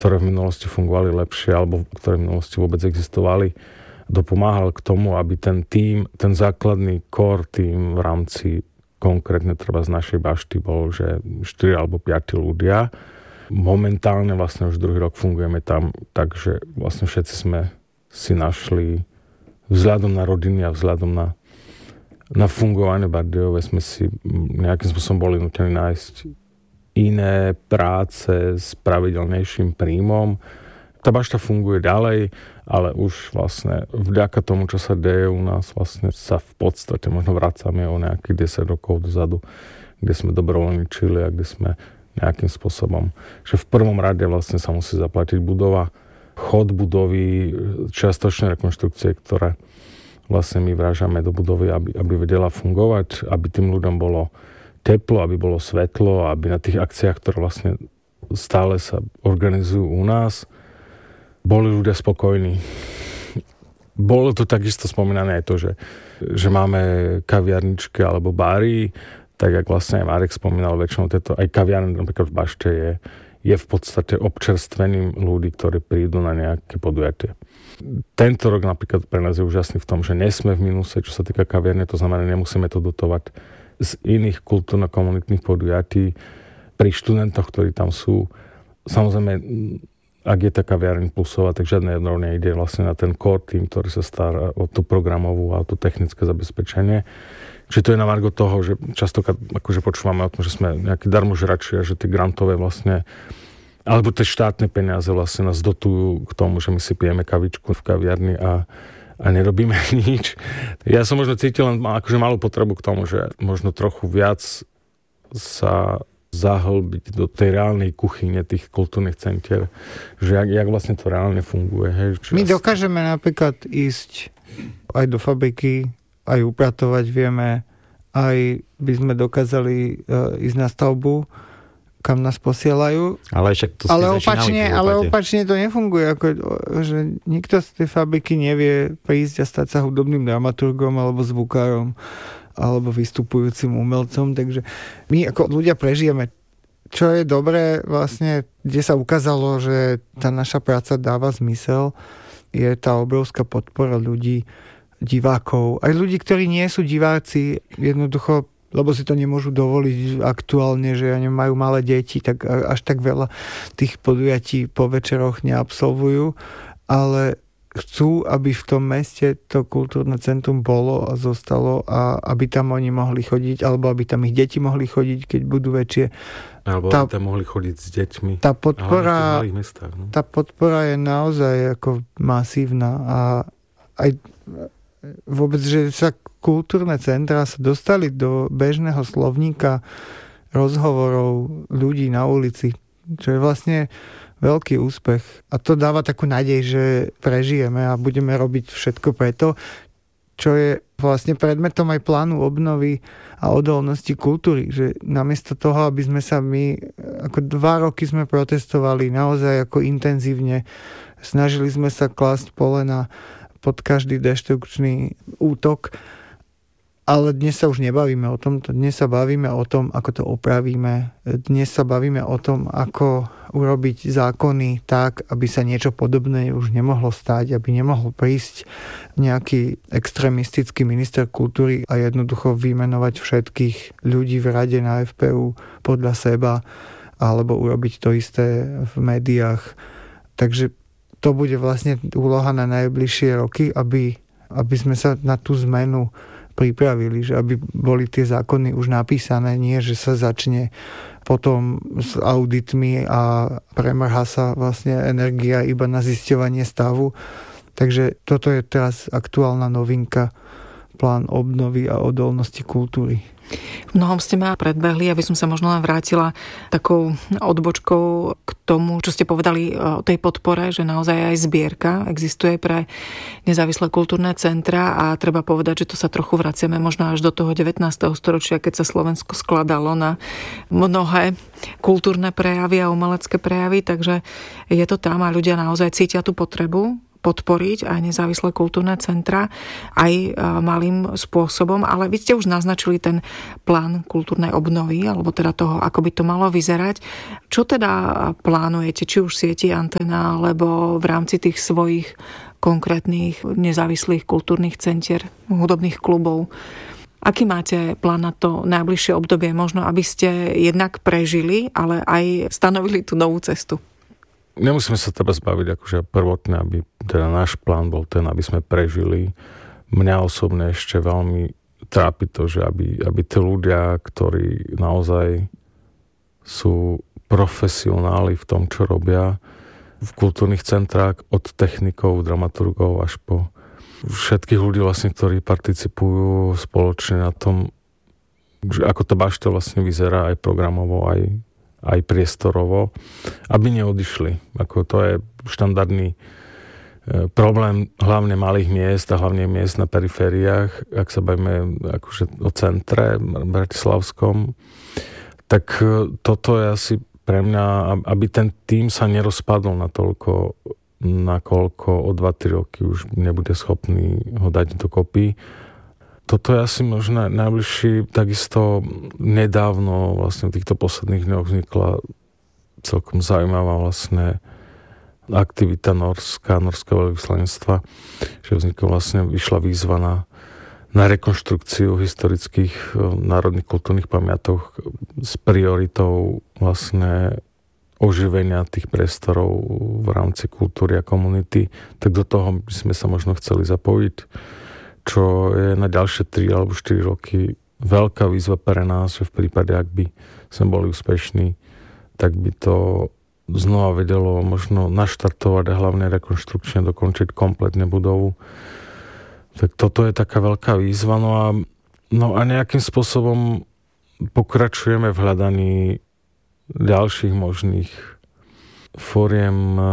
ktoré v minulosti fungovali lepšie alebo ktoré v minulosti vôbec existovali, dopomáhal k tomu, aby ten tím, ten základný core tím v rámci konkrétne treba z našej bašty bol, že 4 alebo 5 ľudia. Momentálne vlastne už druhý rok fungujeme tam, takže vlastne všetci sme si našli vzhľadom na rodiny a vzhľadom na fungovanie Bardejove sme si nejakým spôsobom boli nutení nájsť iné práce s pravidelnejším príjmom. Tá bašta funguje ďalej, ale už vlastne vďaka tomu, čo sa deje u nás, vlastne sa v podstate možno vracame o nejakých 10 rokov dozadu, kde sme dobrovoľničili a kde sme nejakým spôsobom, že v prvom rade vlastne sa musí zaplatiť budova, chod budovy, čiastočné rekonštrukcie, ktoré vlastne my vrážame do budovy, aby vedela fungovať, aby tým ľuďom bolo teplo, aby bolo svetlo, aby na tých akciách, ktoré vlastne stále sa organizujú u nás, boli ľudia spokojní. Bolo tu takisto spomínané aj to, že máme kaviarničky alebo bary, tak jak vlastne aj Marek spomínal, väčšinou aj kaviarne napríklad v bašte je v podstate občerstvením ľudí, ktorí prídu na nejaké podujatie. Tento rok napríklad pre nás je úžasný v tom, že nesme v minuse, čo sa týka kaviarne, to znamená, nemusíme to dotovať z iných kultúrno-komunitných podujatí pri študentoch, ktorí tam sú. Samozrejme, ak je tá kaviareň plusová, tak žiadne jedno nejde vlastne na ten core team, ktorý sa stará o tú programovú a o tú technické zabezpečenie. Čiže to je na margo toho, že častokrát akože počúvame o tom, že sme nejakí darmožrači a že tie grantové vlastne alebo tie štátne peniaze vlastne nás dotujú k tomu, že my si pijeme kavičku v kaviarni a nerobíme nič. Ja som možno cítil len akože malú potrebu k tomu, že možno trochu viac sa zahlbiť do tej reálnej kuchyne tých kultúrnych centier, že jak vlastne to reálne funguje. Hej? My dokážeme napríklad ísť aj do fabriky, aj upratovať vieme, aj by sme dokázali ísť na stavbu, kam nás posielajú. Ale však to ste opačne to nefunguje. Že nikto z tej fabriky nevie prísť a stať sa hudobným dramaturgom alebo zvukárom alebo vystupujúcim umelcom. Takže my ako ľudia prežijeme. Čo je dobré vlastne, kde sa ukázalo, že tá naša práca dáva zmysel, je tá obrovská podpora ľudí, divákov. Aj ľudí, ktorí nie sú diváci, jednoducho lebo si to nemôžu dovoliť aktuálne, že majú malé deti, tak až tak veľa tých podujatí po večeroch neabsolvujú, ale chcú, aby v tom meste to kultúrne centrum bolo a zostalo a aby tam oni mohli chodiť, alebo aby tam ich deti mohli chodiť, keď budú väčšie. Alebo aby tam mohli chodiť s deťmi. Tá podpora, v malých mestách, no? Tá podpora je naozaj ako masívna a aj vôbec, že sa kultúrne centrá sa dostali do bežného slovníka rozhovorov ľudí na ulici, čo je vlastne veľký úspech. A to dáva takú nádej, že prežijeme a budeme robiť všetko preto, čo je vlastne predmetom aj plánu obnovy a odolnosti kultúry. Že namiesto toho, aby sme sa ako 2 roky sme protestovali naozaj ako intenzívne, snažili sme sa klásť polena pod každý deštrukčný útok, ale dnes sa už nebavíme o tom, dnes sa bavíme o tom, ako to opravíme, dnes sa bavíme o tom, ako urobiť zákony tak, aby sa niečo podobné už nemohlo stať, aby nemohol prísť nejaký extrémistický minister kultúry a jednoducho vymenovať všetkých ľudí v rade na FPU podľa seba, alebo urobiť to isté v médiách. Takže to bude vlastne úloha na najbližšie roky, aby sme sa na tú zmenu pripravili, že aby boli tie zákony už napísané, nie, že sa začne potom s auditmi a premrhá sa vlastne energia iba na zisťovanie stavu. Takže toto je teraz aktuálna novinka, plán obnovy a odolnosti kultúry. V mnohom ste ma predbehli, aby som sa možno len vrátila takou odbočkou k tomu, čo ste povedali o tej podpore, že naozaj aj zbierka existuje pre nezávislé kultúrne centra a treba povedať, že to sa trochu vraciame možno až do toho 19. storočia, keď sa Slovensko skladalo na mnohé kultúrne prejavy a umelecké prejavy, takže je to tam a ľudia naozaj cítia tú potrebu podporiť aj nezávislé kultúrne centra aj malým spôsobom, ale vy ste už naznačili ten plán kultúrnej obnovy, alebo teda toho, ako by to malo vyzerať. Čo teda plánujete, či už sieti Antena, alebo v rámci tých svojich konkrétnych nezávislých kultúrnych centier, hudobných klubov? Aký máte plán na to najbližšie obdobie? Možno, aby ste jednak prežili, ale aj stanovili tú novú cestu. Nemusíme sa teda zbaviť akože prvotne, aby teda náš plán bol ten, aby sme prežili. Mňa osobne ešte veľmi trápi to, že aby tí ľudia, ktorí naozaj sú profesionáli v tom, čo robia v kultúrnych centrách, od technikov, dramaturgov až po všetkých ľudí vlastne, ktorí participujú spoločne na tom, že ako tá bašta vlastne vyzerá aj programovo, aj priestorovo, aby neodišli. Ako to je štandardný problém hlavne malých miest a hlavne miest na perifériách, ak sa bavíme akože o centre bratislavskom, tak toto je asi pre mňa, aby ten tím sa nerozpadol natoľko, nakoľko o 2-3 roky už nebude schopný ho dať dokopy. Toto je asi možno najbližší, takisto nedávno, vlastne v týchto posledných dňoch vznikla celkom zaujímavá vlastne aktivita norského veľvyslanectva, že vyšla výzva na rekonštrukciu historických národných kultúrnych pamiatok s prioritou vlastne oživenia tých priestorov v rámci kultúry a komunity, tak do toho by sme sa možno chceli zapojiť, čo je na ďalšie 3 alebo 4 roky veľká výzva pre nás, že v prípade, ak by sme boli úspešní, tak by to znova vedelo možno naštartovať a hlavne rekonštrukčne dokončiť kompletne budovu. Tak toto je taká veľká výzva. No a nejakým spôsobom pokračujeme v hľadaní ďalších možných fóriem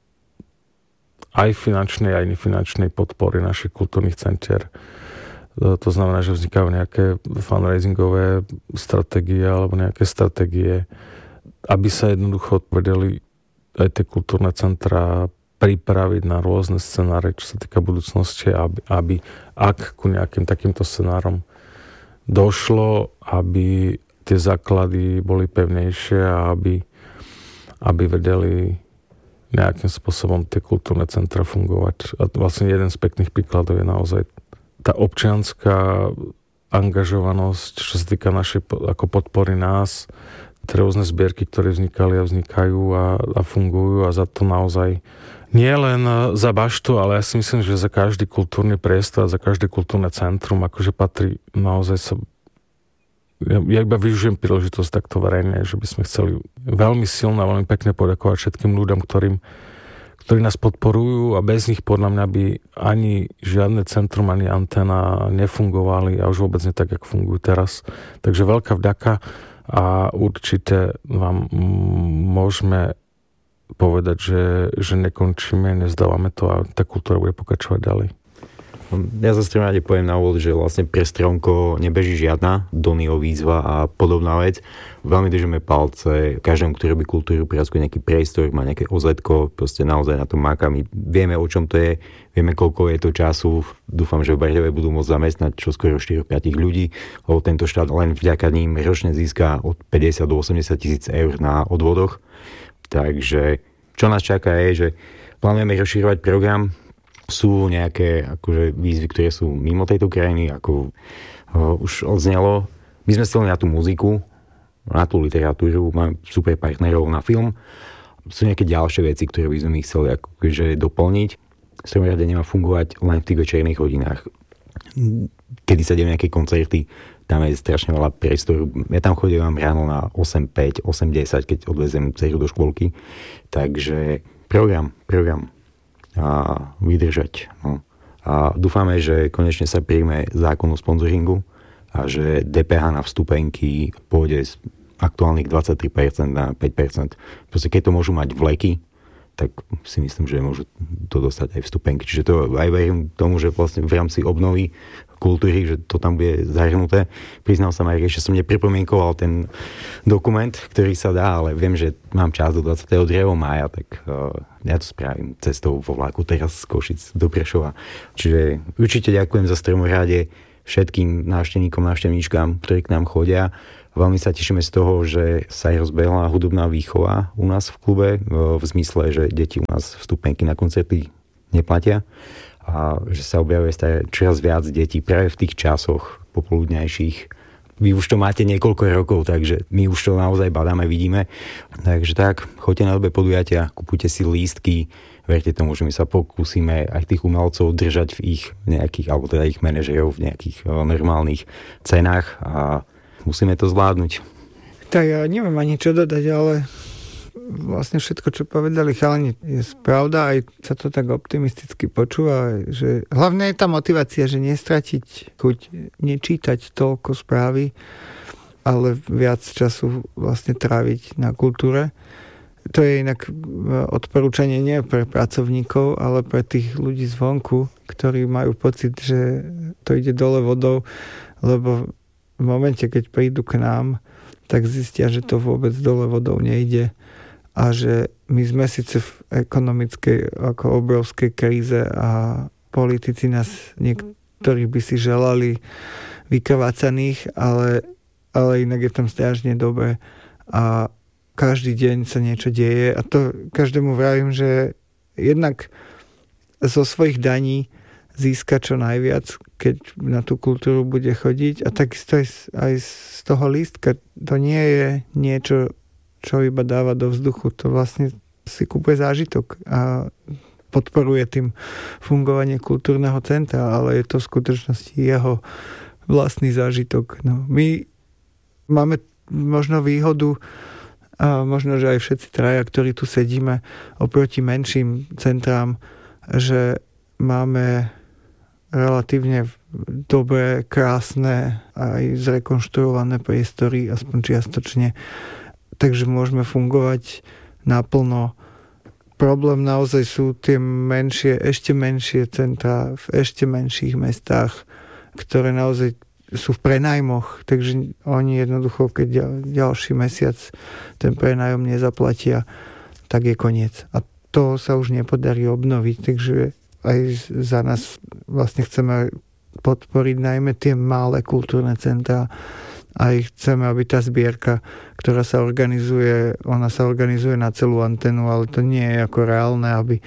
aj finančnej, aj nefinančnej podpory našich kultúrnych centier. To znamená, že vznikajú nejaké fundraisingové stratégie alebo nejaké stratégie, aby sa jednoducho vedeli aj tie kultúrne centra pripraviť na rôzne scenáre, čo sa týka budúcnosti, aby ak ku nejakým takýmto scenárom došlo, aby tie základy boli pevnejšie a aby vedeli nejakým spôsobom tie kultúrne centra fungovať. A vlastne jeden z pekných príkladov je naozaj tá občianská angažovanosť, čo sa týka našej ako podpory nás, tie rôzne zbierky, ktoré vznikali a vznikajú a fungujú a za to naozaj nie len za baštu, ale ja si myslím, že za každý kultúrny priestor, za každé kultúrne centrum, akože patrí naozaj sa. Ja iba využijem príležitosť takto verejne, že by sme chceli veľmi silno a veľmi pekne poďakovať všetkým ľuďom, ktorí nás podporujú a bez nich podľa mňa by ani žiadne centrum, ani Antena nefungovali a už vôbec nie tak, jak fungujú teraz. Takže veľká vďaka a určite vám môžeme povedať, že nekončíme, nezdávame to a tá kultúra bude pokračovať ďalej. Ja za stromrade poviem na úvod, že vlastne pre Stromko nebeží žiadna Donyho výzva a podobná vec. Veľmi držíme palce každému, ktorý robí kultúru, prevádzkuje nejaký priestor, má nejaké OZ-ko, proste naozaj na tom máka. My vieme, o čom to je, vieme, koľko je to času. Dúfam, že v Bardejove budú môcť zamestnať čoskoro 4-5 ľudí, lebo tento štát len vďaka ním ročne získa od 50 do 80 tisíc eur na odvodoch. Takže čo nás čaká je, že plánujeme rozširovať program. Sú nejaké akože výzvy, ktoré sú mimo tejto krajiny, ako už odznelo. My sme chceli na tú muziku, na tú literatúru, máme super partnerov na film. Sú nejaké ďalšie veci, ktoré by sme chceli akože doplniť. Stromrade nemá fungovať len v tých večerných hodinách. Kedy sa dejú nejaké koncerty, tam je strašne veľa priestoru. Ja tam chodím ráno na 8:05, 8:10, keď odvezem dceru do škôlky. Takže program a vydržať. No. A dúfame, že konečne sa príjme zákon o sponzoringu a že DPH na vstupenky pôjde z aktuálnych 23% na 5%. Proste keď to môžu mať vleky, tak si myslím, že môžu to dostať aj vstupenky. Čiže to aj verím tomu, že vlastne v rámci obnovy kultúry, že to tam bude zahrnuté. Priznal sa Marek, že som nepripomienkoval ten dokument, ktorý sa dá, ale viem, že mám čas do 22. mája, tak ja to spravím cestou vo vlaku teraz z Košic do Prešova. Čiže určite ďakujem za Stromorade všetkým návštevníkom, návštevníčkám, ktorí k nám chodia. Veľmi sa tešíme z toho, že sa aj rozbehla hudobná výchova u nás v klube, v zmysle, že deti u nás vstupenky na koncerty neplatia a že sa objavuje čoraz viac detí práve v tých časoch popoludňajších. Vy už to máte niekoľko rokov, takže my už to naozaj badáme, vidíme. Takže tak, choďte na dobe podujatia, kupujte si lístky, verte tomu, že my sa pokúsime aj tých umelcov držať v ich nejakých, alebo teda ich manažerov v nejakých normálnych cenách a musíme to zvládnuť. Tak ja neviem ani čo dodať, ale vlastne všetko, čo povedali chalani, je pravda, aj sa to tak optimisticky počúva, že hlavne je tá motivácia, že nestratiť chuť nečítať toľko správy, ale viac času vlastne tráviť na kultúre. To je inak odporúčanie nie pre pracovníkov, ale pre tých ľudí zvonku, ktorí majú pocit, že to ide dole vodou, lebo v momente, keď prídu k nám, tak zistia, že to vôbec dole vodou nejde a že my sme síce v ekonomickej ako obrovskej kríze a politici nás niektorí by si želali vykrvácaných, ale inak je tam strašne dobre a každý deň sa niečo deje a to každému vravím, že jednak zo svojich daní získa čo najviac, keď na tú kultúru bude chodiť a takisto aj z toho lístka to nie je niečo, čo iba dáva do vzduchu, to vlastne si kúpuje zážitok a podporuje tým fungovanie kultúrneho centra, ale je to v skutočnosti jeho vlastný zážitok. No, my máme možno výhodu a možno, že aj všetci traja, ktorí tu sedíme oproti menším centrám, že máme relatívne dobré, krásne aj zrekonštruované priestory, aspoň čiastočne. Takže môžeme fungovať naplno. Problém naozaj sú tie menšie, ešte menšie centrá v ešte menších mestách, ktoré naozaj sú v prenajmoch, takže oni jednoducho, keď ďalší mesiac ten prenájom nezaplatia, tak je koniec. A to sa už nepodarí obnoviť, takže aj za nás vlastne chceme podporiť najmä tie malé kultúrne centrá. A chceme, aby tá zbierka, ktorá sa organizuje, ona sa organizuje na celú antenu, ale to nie je ako reálne, aby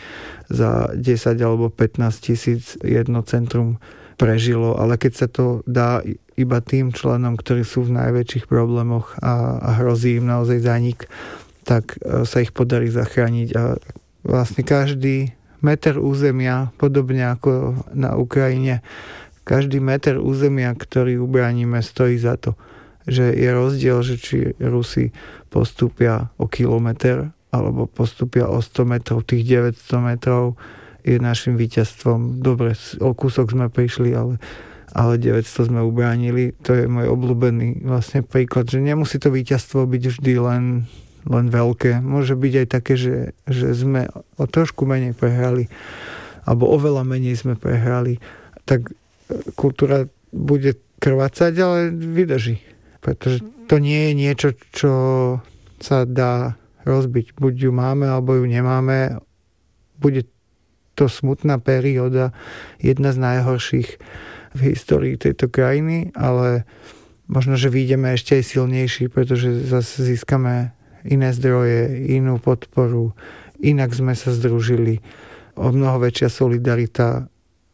za 10 alebo 15 tisíc jedno centrum prežilo, ale keď sa to dá iba tým členom, ktorí sú v najväčších problémoch a hrozí im naozaj zánik, tak sa ich podarí zachrániť a vlastne každý meter územia, podobne ako na Ukrajine, každý meter územia, ktorý ubránime, stojí za to. Že je rozdiel, že či Rusi postúpia o kilometr alebo postúpia o 100 metrov, tých 900 metrov je našim víťazstvom. Dobre, o kúsok sme prišli, ale 900 sme ubránili. To je môj obľúbený vlastne príklad, že nemusí to víťazstvo byť vždy len veľké. Môže byť aj také, že sme o trošku menej prehrali alebo oveľa menej sme prehrali. Tak kultúra bude krvácať, ale vydrží. Pretože to nie je niečo, čo sa dá rozbiť. Buď ju máme, alebo ju nemáme. Bude to smutná perióda, jedna z najhorších v histórii tejto krajiny, ale možno, že vyjdeme ešte aj silnejší, pretože zase získame iné zdroje, inú podporu, inak sme sa združili. O mnoho väčšia solidarita.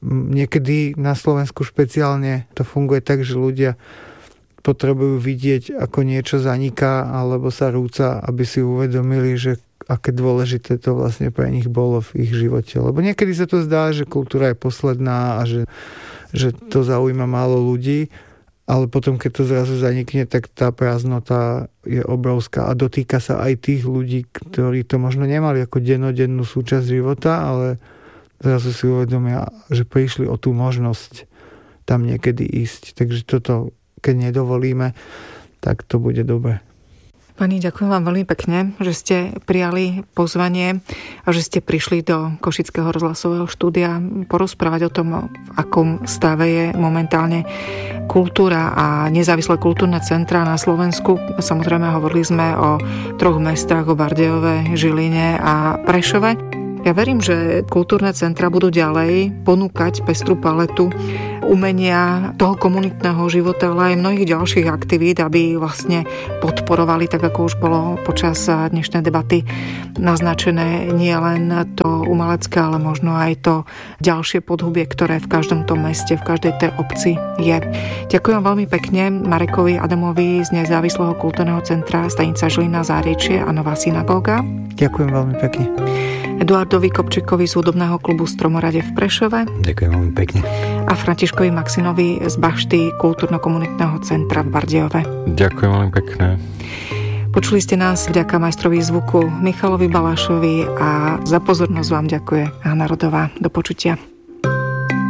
Niekedy na Slovensku špeciálne to funguje tak, že ľudia potrebujú vidieť, ako niečo zaniká alebo sa rúca, aby si uvedomili, že aké dôležité to vlastne pre nich bolo v ich živote. Lebo niekedy sa to zdá, že kultúra je posledná a že to zaujíma málo ľudí, ale potom, keď to zrazu zanikne, tak tá prázdnota je obrovská a dotýka sa aj tých ľudí, ktorí to možno nemali ako dennodennú súčasť života, ale zrazu si uvedomia, že prišli o tú možnosť tam niekedy ísť. Takže toto keď nedovolíme, tak to bude dobre. Pani, ďakujem vám veľmi pekne, že ste prijali pozvanie a že ste prišli do Košického rozhlasového štúdia porozprávať o tom, v akom stave je momentálne kultúra a nezávislé kultúrne centrá na Slovensku. Samozrejme, hovorili sme o 3 mestách, o Bardejove, Žiline a Prešove. Ja verím, že kultúrne centra budú ďalej ponúkať pestrú paletu umenia, toho komunitného života, ale aj mnohých ďalších aktivít, aby vlastne podporovali, tak ako už bolo počas dnešnej debaty naznačené, nie len to umelecké, ale možno aj to ďalšie podhubie, ktoré v každom tom meste, v každej tej obci je. Ďakujem veľmi pekne Marekovi Adamovi z Nezávislého kultúrneho centra Stanica Žilina Záriečie a Nová synagóga. Ďakujem veľmi pekne. Eduardovi Kopčíkovi z hudobného klubu Stromorade v Prešove. Ďakujem veľmi pekne. A Františkovi Maxinovi z Bašty kultúrno-komunitného centra v Bardejove. Ďakujem veľmi pekne. Počuli ste nás vďaka majstrovi zvuku Michalovi Balášovi a za pozornosť vám ďakuje Hana Rodová. Do počutia.